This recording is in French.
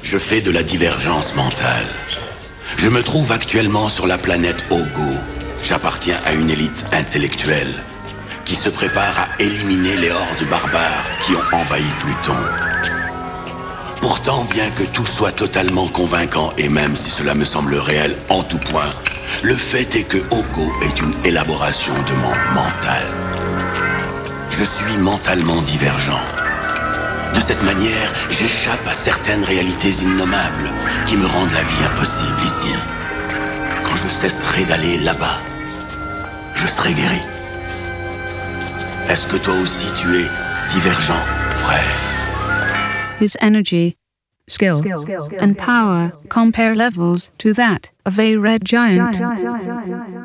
Je fais de la divergence mentale. Je me trouve actuellement sur la planète Ogo. J'appartiens à une élite intellectuelle qui se prépare à éliminer les hordes barbares qui ont envahi Pluton. Pourtant, bien que tout soit totalement convaincant, et même si cela me semble réel en tout point, le fait est que Ogo est une élaboration de mon mental. Je suis mentalement divergent. De cette manière, j'échappe à certaines réalités innommables qui me rendent la vie impossible ici. Quand je cesserai d'aller là-bas, je serai guéri. Est-ce que toi aussi tu es divergent, frère? His energy, skill, and power compare levels to that of a red giant.